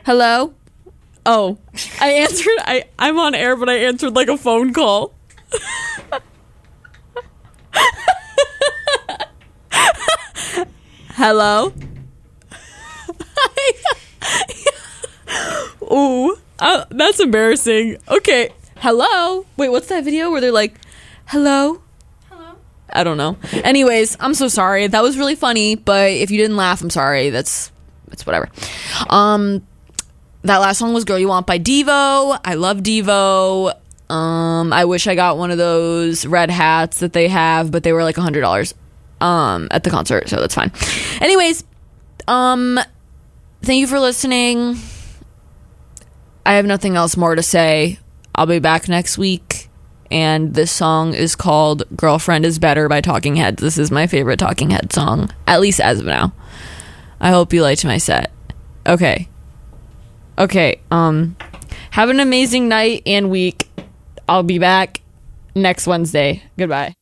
Hello? Oh, I answered. I'm on air, but I answered like a phone call. Hello? Ooh, that's embarrassing. Okay, hello? Wait, what's that video where they're like, hello? Hello? I don't know. Anyways, I'm so sorry. That was really funny, but if you didn't laugh, I'm sorry. It's whatever. That last song was Girl You Want by Devo. I love Devo. I wish I got one of those red hats that they have, but they were like $100 at the concert, so that's fine. Anyways, thank you for listening. I have nothing else more to say. I'll be back next week, and this song is called Girlfriend Is Better by Talking Heads. This is my favorite Talking Heads song, at least as of now. I hope you liked my set. Okay, have an amazing night and week. I'll be back next Wednesday. Goodbye.